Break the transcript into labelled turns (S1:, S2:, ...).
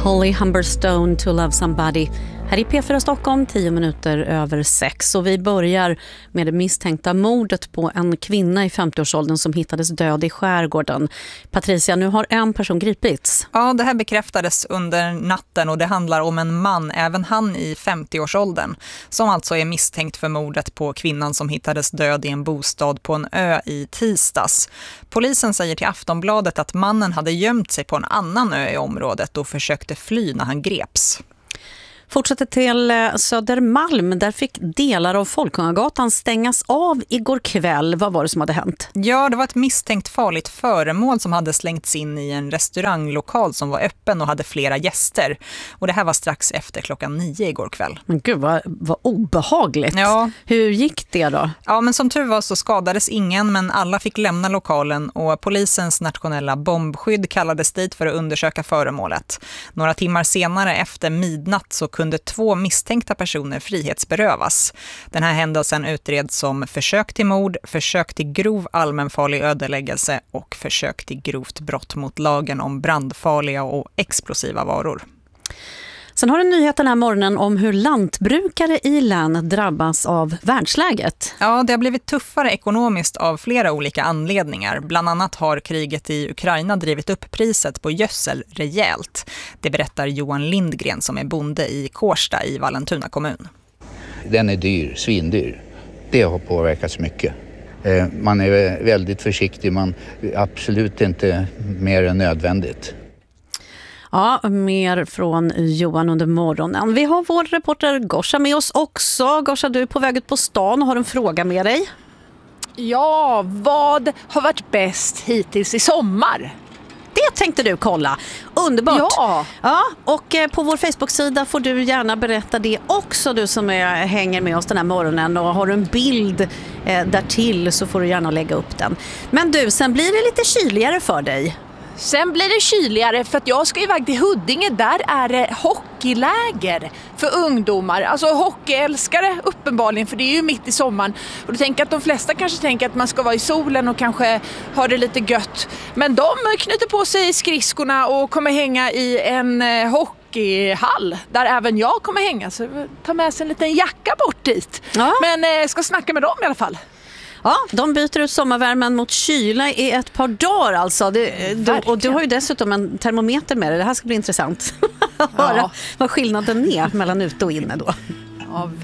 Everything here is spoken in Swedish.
S1: Holly Humberstone, To Love Somebody. Här i P4 Stockholm, 10 minuter över 6. Och vi börjar med det misstänkta mordet på en kvinna i 50-årsåldern som hittades död i skärgården. Patricia, nu har en person gripits.
S2: Ja, det här bekräftades under natten och det handlar om en man, även han i 50-årsåldern, som alltså är misstänkt för mordet på kvinnan som hittades död i en bostad på en ö i tisdags. Polisen säger till Aftonbladet att mannen hade gömt sig på en annan ö i området och försökte fly när han greps.
S1: Fortsätter till Södermalm. Där fick delar av Folkungagatan stängas av igår kväll. Vad var det som hade hänt?
S2: Ja, det var ett misstänkt farligt föremål som hade slängts in i en restauranglokal som var öppen och hade flera gäster. Och det här var strax efter 9:00 igår kväll.
S1: Men gud, vad obehagligt.
S2: Ja.
S1: Hur gick det då?
S2: Ja, men som tur var så skadades ingen, men alla fick lämna lokalen och polisens nationella bombskydd kallades dit för att undersöka föremålet. Några timmar senare efter midnatt så kunde 2 misstänkta personer frihetsberövas. Den här händelsen utreds som försök till mord, försök till grov allmänfarlig ödeläggelse och försök till grovt brott mot lagen om brandfarliga och explosiva varor.
S1: Sen har du nyheten här morgonen om hur lantbrukare i länet drabbas av världsläget.
S2: Ja, det har blivit tuffare ekonomiskt av flera olika anledningar. Bland annat har kriget i Ukraina drivit upp priset på gödsel rejält. Det berättar Johan Lindgren som är bonde i Kårsta i Vallentuna kommun.
S3: Den är dyr, svindyr. Det har påverkats mycket. Man är väldigt försiktig, man absolut inte mer än nödvändigt.
S1: Ja, mer från Johan under morgonen. Vi har vår reporter Gosha med oss också. Gosha, du är på väg ut på stan och har en fråga med dig.
S4: Ja, vad har varit bäst hittills i sommar?
S1: Det tänkte du kolla. Underbart. Ja, och på vår Facebook-sida får du gärna berätta det också, du som hänger med oss den här morgonen. Och har du en bild därtill så får du gärna lägga upp den. Men du, sen blir det lite kyligare för dig.
S4: Sen blir det kyligare för att jag ska iväg till Huddinge. Där är det hockeyläger för ungdomar. Alltså hockeyälskare uppenbarligen, för det är ju mitt i sommaren. Och du tänker att de flesta kanske tänker att man ska vara i solen och kanske ha det lite gött. Men de knyter på sig skridskorna och kommer hänga i en hockeyhall där även jag kommer hänga. Så ta med sig en liten jacka bort dit. Ja. Men jag ska snacka med dem i alla fall.
S1: Ja, de byter ut sommarvärmen mot kyla i ett par dagar alltså. Och du har ju dessutom en termometer med dig. Det här ska bli intressant att höra vad skillnaden är mellan ute och inne då.
S4: Ja,